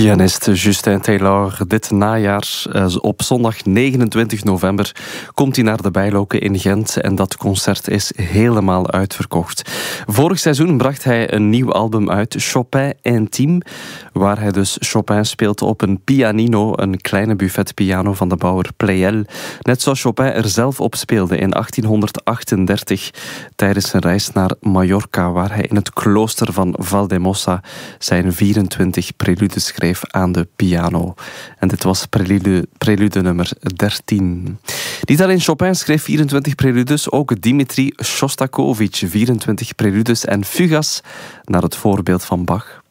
Pianist Justin Taylor. Dit najaar, op zondag 29 november, komt hij naar de Bijloke in Gent en dat concert is helemaal uitverkocht. Vorig seizoen bracht hij een nieuw album uit, Chopin Intime, waar hij dus Chopin speelt op een pianino, een kleine buffetpiano van de bouwer Pleyel, net zoals Chopin er zelf op speelde in 1838 tijdens een reis naar Mallorca, waar hij in het klooster van Valdemossa zijn 24 preludes schreef aan de piano. En dit was prelude nummer 13. Niet alleen Chopin schreef 24 preludes, ook Dmitri Shostakovich 24 preludes en fugas naar het voorbeeld van Bach.